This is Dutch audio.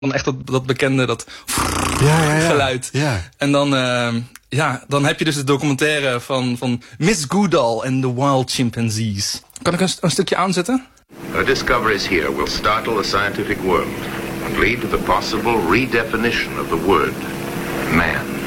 dan echt dat bekende geluid. Ja. En dan heb je dus de documentaire van Miss Goodall and the Wild Chimpanzees. Kan ik een stukje aanzetten? Her discoveries here will startle the scientific world and lead to the possible redefinition of the word man.